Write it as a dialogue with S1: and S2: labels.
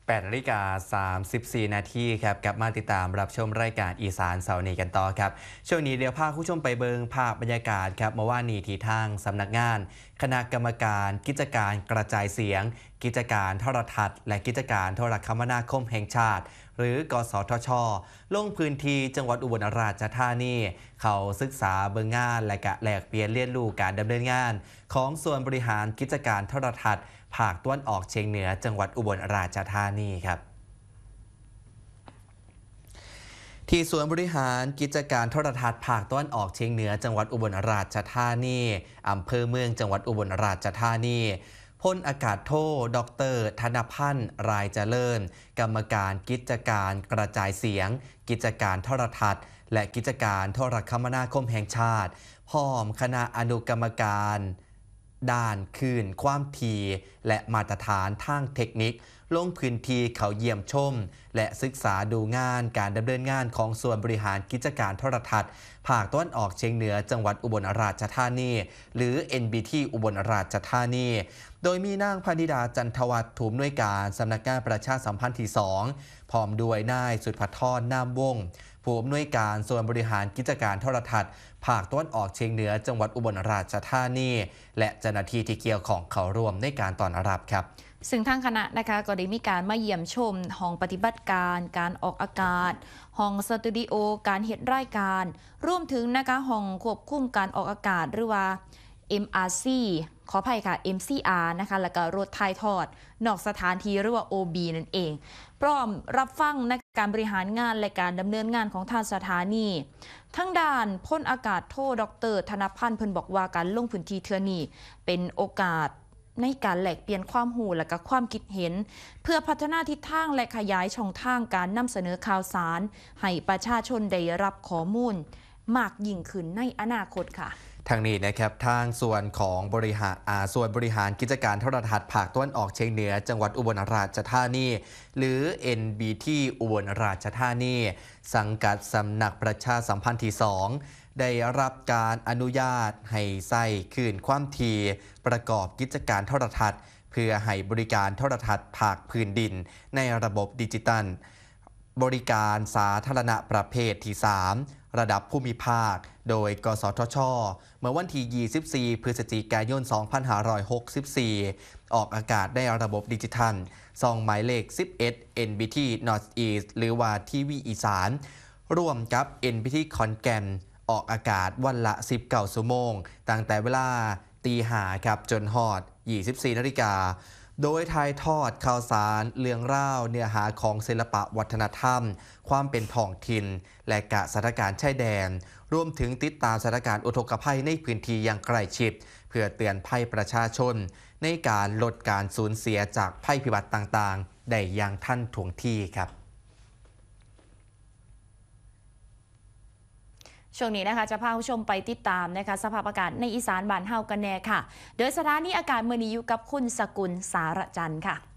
S1: 8:34 นาทีครับกลับมาติดตามรับชมรายการอีสานเสาร์นี้กันต่อครับช่วงนี้เดี๋ยวพาผู้ชมไปเบิงภาพบรรยากาศครับเมื่อวานนี้ที่ทางสำนักงานคณะกรรมการกิจการกระจายเสียงกิจการโทรทัศน์และกิจการโทรคมนาคมแห่งชาติหรือกสทช.ลงพื้นที่จังหวัดอุบลราชธานีเขาศึกษาเบิงงานและกะแลกเปลี่ยนเรียนรู้การดำเนินงานของส่วนบริหารกิจการโทรทัศน์ภาคตะวันออกเฉียงเหนือจังหวัดอุบลราชธานีครับที่ส่วนบริหารกิจการโทรทัศน์ภาคตะวันออกเฉียงเหนือจังหวัดอุบลราชธานีอำเภอเมืองจังหวัดอุบลราชธานีพลอากาศโทดร.ธนพันธ์รายเจริญกรรมการกิจการกระจายเสียงกิจการโทรทัศน์และกิจการโทรคมนาคมแห่งชาติพร้อมคณะอนุกรรมการด้านคืนความถี่และมาตรฐานทางเทคนิคลงพื้นที่เขาเยี่ยมชมและศึกษาดูงานการดำเนินงานของส่วนบริหารกิจการโทรทัศน์ภาคตะวันออกเฉียงเหนือจังหวัดอุบลราชธานีหรือ NBT อุบลราชธานีโดยมีนางพนิดาจันทวัฒน์ผู้อำนวยการสำนักงานประชาสัมพันธ์ที่2พร้อมด้วยนายสุทธรนามวงศ์ผู้อำนวยการส่วนบริหารกิจการโทรทัศน์ภาคตะวันออกเฉียงเหนือจังหวัดอุบลราชธานีและเจ้าหน้าที่ที่เกี่ยวข้องเข้าร่วมในการต้อนรับครับ
S2: ซึ่งทางคณะนะคะก็ได้มีการมาเยี่ยมชมห้องปฏิบัติการการออกอากาศห้องสตูดิโอการเฮ็ดรายการรวมถึงนะคะห้องควบคุมการออกอากาศหรือว่า MRC ขออภัยค่ะ MCR นะคะแล้วก็รถถ่ายทอดนอกสถานที่หรือว่า OB นั่นเองพร้อมรับฟังในการบริหารงานและการดำเนินงานของทางสถานีทั้งด้านพลอากาศโทดร.ธนพันธ์เพิ่นบอกว่าการลงพื้นที่เทื่อนี้เป็นโอกาสในการแลกเปลี่ยนความรู้และก็ความคิดเห็นเพื่อพัฒนาทิศทางและขยายช่องทางการนำเสนอข่าวสารให้ประชาชนได้รับข้อมูลมากยิ่งขึ้นในอนาคตค่ะ
S1: ทางนี้นะครับทางส่วนของส่วนบริหารกิจการโทรทัศน์ภาคตะวันออกเฉียงเหนือจังหวัดอุบลราชธานีหรือ NBT อุบลราชธานีสังกัดสำนักประชาสัมพันธ์ที่2ได้รับการอนุญาตให้ใส่คืนความถี่ประกอบกิจการโทรทัศน์เพื่อให้บริการโทรทัศน์ภาคพื้นดินในระบบดิจิตัลบริการสาธารณะประเภทที่3ระดับภูมิภาคโดยกสทช.เมื่อวันที่24พฤศจิกายน2564ออกอากาศในระบบดิจิทัลซองหมายเลข11 NBT North East หรือว่าทีวีอีสานร่วมกับ NBT ขอนแก่นออกอากาศวันละ19ชั่วโมงตั้งแต่เวลา 5:00 ครับจนฮอด 24 นาฬิกาโดยถ่ายทอดข่าวสารเรื่องเล่าเนื้อหาของศิลปะวัฒนธรรมความเป็นท้องถิ่นและกะสถานการณ์ชายแดนรวมถึงติดตามสถานการณ์อุทกภัยในพื้นที่อย่างใกล้ชิดเพื่อเตือนภัยประชาชนในการลดการสูญเสียจากภัยพิบัติต่างๆได้อย่างทันท่วงทีครับ
S2: ช่วงนี้นะคะจะพาผู้ชมไปติดตามนะคะสภาพอากาศในอีสานบ้านเฮากันแน่ค่ะโดยสถานีอากาศมื้อนี้อยู่กับคุณสกุลสารจันทร์ค่ะ